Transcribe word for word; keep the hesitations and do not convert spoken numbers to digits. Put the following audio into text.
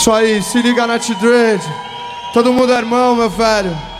Isso aí, se liga na T-Dread. Todo mundo é irmão, meu velho.